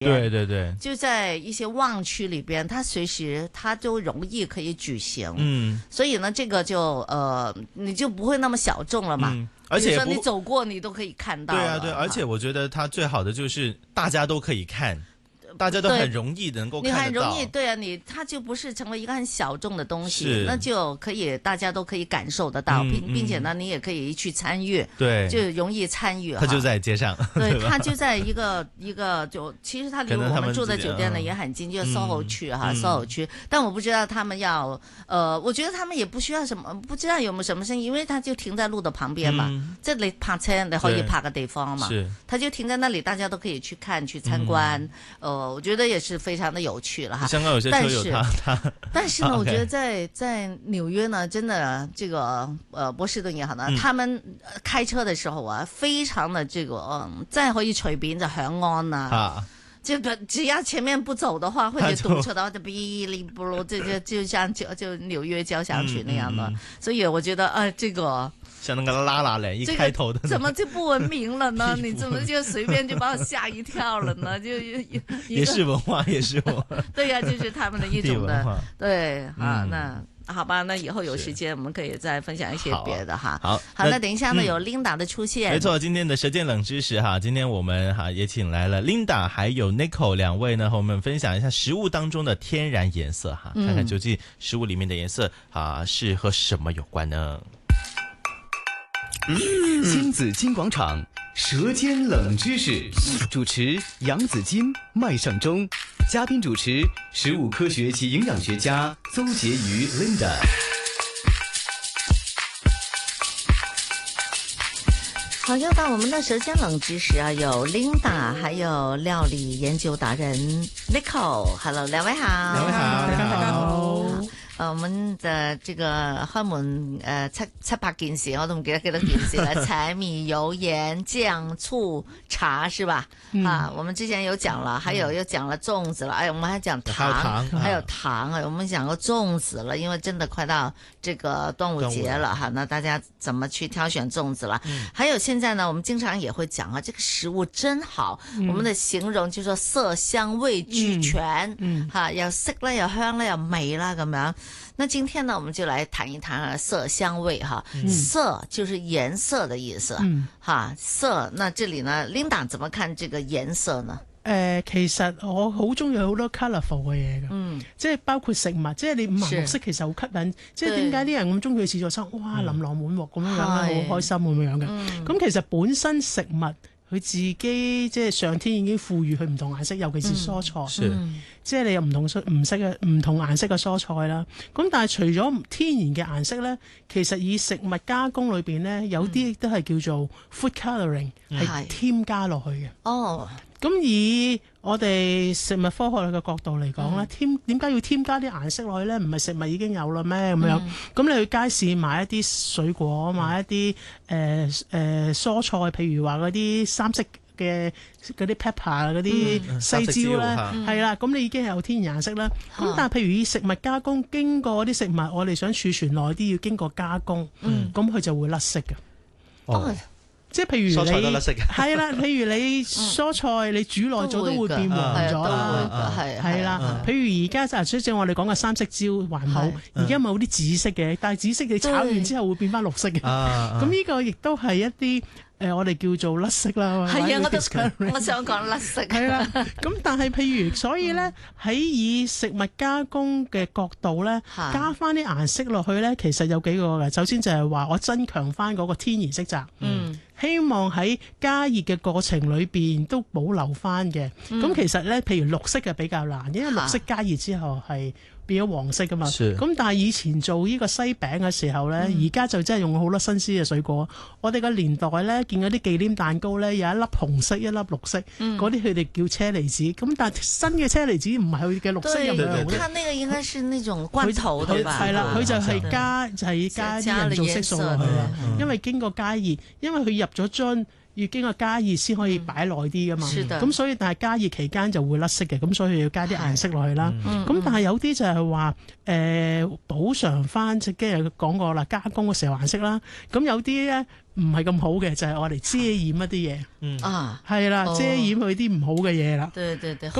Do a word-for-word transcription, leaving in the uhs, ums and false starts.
對對對， 就在一些旺區裏邊，它隨時它都容易可以舉行。 嗯， 所以呢，這個就呃，你就不會那麼小眾了嘛。嗯， 而且說你走過，你都可以看到。 對啊，對，而且我覺得它最好的就是大家都可以看。大家都很容易能夠看得到， 你很容易，對啊，你它就不是成為一個很小眾的東西，那就可以大家都可以感受得到，並、嗯、並且呢，你也可以去參與， 對， 就容易參與。 它就在街上， 對，它就在一個一個就，其實它離我們住的酒店呢也很近，就 S O H O 區哈 S O H O 區，但我不知道他們要，呃，我覺得他們也不需要什麼，不知道有沒有什麼聲音，因為它就停在路的旁邊嘛，即係、嗯、你泊車你可以泊嘅地方嘛，是，它就停在那裡，大家都可以去看去參觀，嗯、呃，我覺得也是非常的有趣了哈。 香港有些車有它，它但是呢，我覺得在在紐約呢，真的這個呃波士頓也好呢，他們開車的時候啊，非常的這個嗯，再可以隨便就響安啊，就只要前面不走的話，或者堵車的話，就嗶哩不嚕，就就就像就就紐約交響曲那樣的，嗯嗯、所以我覺得啊，這個。 像那個拉拉嘞，一開頭的、這個， 怎麼就不文明了呢？你怎麼就隨便就把我嚇一跳了呢？就也也是文化，也是文化。 對呀、啊，就是他們的一種的，對啊，那好吧，那以後有時間我們可以再分享一些別的哈。 好， 好，那等一下呢，有 Linda 的出現。 沒錯，今天的舌尖冷知識哈，今天我們哈也請來了 Linda 還有 Nicole 兩位呢，和我們分享一下食物當中的天然顏色哈，看看究竟食物裏面的顏色啊是和什麼有關呢？ 新紫金廣場舌尖冷知識，主持楊紫金、麥尚中，嘉賓主持食物科學及營養學家鄒婕妤 Linda。 好，又到我們的舌尖冷知識啊，有 Linda，還有料理研究達人 Nicole。Hello， 兩位好。 兩位好，大家好。 呃，我們的這個開門呃七七八件事，我都唔記得幾多件事了。柴米油鹽醬醋茶是吧？嗯、啊，我們之前有講了，還有又講了粽子了。哎，我們還講糖，還有糖，還有糖啊。我們講過粽子了，因為真的快到這個端午節了哈。那大家怎麼去挑選粽子了？嗯、還有現在呢，我們經常也會講啊，這個食物真好，嗯、我們的形容就是說色香味俱全，嗯，哈、嗯，又色啦，又香啦，又味啦，咁樣。那今天呢，我們就來談一談色香味哈。嗯、色就是顏色的意思，嗯、哈色。那這裡呢 ，Linda 怎麼看這個顏色呢？ 誒、呃，其實我好中意好多 colourful 嘅嘢㗎，嗯，即係包括食物，即係你五顏六色其實好吸引。即係點解啲人咁中意去自助餐？哇，琳琅滿目咁樣樣咧，好開心咁樣樣嘅。咁、嗯、其實本身食物佢自己即係上天已經賦予佢唔同顏色，尤其是蔬菜，嗯、即係你有唔同色唔色嘅唔同顏色嘅蔬菜啦。咁但係除咗天然嘅顏色咧，其實以食物加工裏邊咧，有啲都係叫做 food colouring，係、嗯、添加落去嘅。哦。咁以我哋食物科學嘅角度嚟講咧，添點解要添加啲顏色落去咧？唔係食物已經有啦咩？咁樣咁你去街市買一啲水果，買一啲誒誒蔬菜，譬如話嗰啲三色嘅嗰啲 pepper 嗰啲西椒咧，係啦，咁你已經係有天然顏色啦。咁但係譬如以食物加工，經過啲食物，我哋想儲存耐啲，要經過加工，咁佢就會甩色嘅。哦。即係譬如你係啦，譬如你蔬菜你煮耐咗都會變黃咗啦，係啦。譬如而家就係正我哋講嘅三色椒還好，而家冇啲紫色嘅，但係紫色你炒完之後會變翻綠色嘅。咁呢個亦都係一啲誒我哋叫做甩色啦。 係啊，我都我想講甩色。 係啦，咁但係譬如所以咧喺以食物加工嘅角度咧，加翻啲顏色落去咧，其實有幾個嘅。首先就係話我增強翻嗰個天然色澤。嗯。希望喺加熱嘅過程裏邊都保留翻嘅。咁、嗯、其實咧，譬如綠色嘅比較難，因為綠色加熱之後係變咗黃色噶嘛。咁是但係以前做呢個西餅嘅時候咧，而家、嗯、就真係用好多新鮮嘅水果。我哋個年代咧，見嗰啲忌廉蛋糕咧，有一粒紅色，一粒綠色，嗰啲佢哋叫車厘子。咁但係新嘅車厘子唔係佢嘅綠色入面。 佢那個應該是那種罐頭對吧？ 係啦，佢就係加就係加啲人造色素落去啦。因為經過加熱，因為佢入咗樽， 要經過加熱先可以擺耐啲㗎嘛。咁、嗯、所以但係加熱期間就會甩色嘅，咁所以要加啲顏色落去啦。咁、嗯嗯、但係有啲就係話誒補償翻，即係講過啦，加工嘅時候顏色啦。咁有啲咧唔係咁好嘅，就係我哋遮掩一啲嘢。嗯啊，係啦，遮掩佢啲唔好嘅嘢啦。對對對，咁